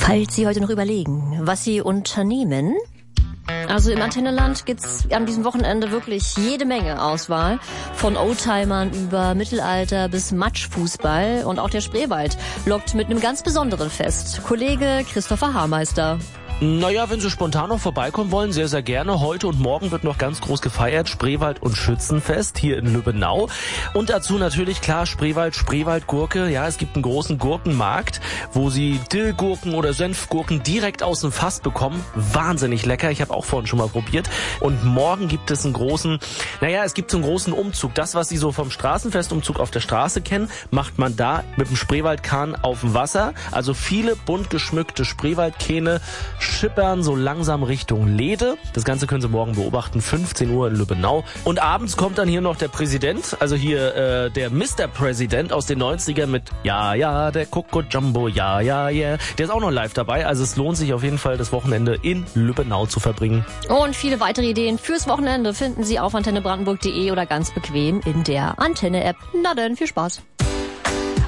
Falls Sie heute noch überlegen, was Sie unternehmen, also im Antenneland gibt's an diesem Wochenende wirklich jede Menge Auswahl. Von Oldtimern über Mittelalter bis Matschfußball. Und auch der Spreewald lockt mit einem ganz besonderen Fest. Kollege Christopher Haarmeister. Naja, wenn Sie spontan noch vorbeikommen wollen, sehr, sehr gerne. Heute und morgen wird noch ganz groß gefeiert. Spreewald- und Schützenfest hier in Lübbenau. Und dazu natürlich, klar, Spreewaldgurke. Ja, es gibt einen großen Gurkenmarkt, wo Sie Dillgurken oder Senfgurken direkt aus dem Fass bekommen. Wahnsinnig lecker. Ich habe auch vorhin schon mal probiert. Und morgen gibt es einen großen, es gibt so einen großen Umzug. Das, was Sie so vom Straßenfestumzug auf der Straße kennen, macht man da mit dem Spreewaldkahn auf dem Wasser. Also viele bunt geschmückte Spreewaldkähne schippern so langsam Richtung Leede. Das Ganze können Sie morgen beobachten, 15 Uhr in Lübbenau. Und abends kommt dann hier noch der Präsident, also hier der Mr. President aus den 90ern mit Ja, der Coco Jumbo, ja, yeah. Der ist auch noch live dabei, also es lohnt sich auf jeden Fall, das Wochenende in Lübbenau zu verbringen. Und viele weitere Ideen fürs Wochenende finden Sie auf antennebrandenburg.de oder ganz bequem in der Antenne-App. Na dann, viel Spaß.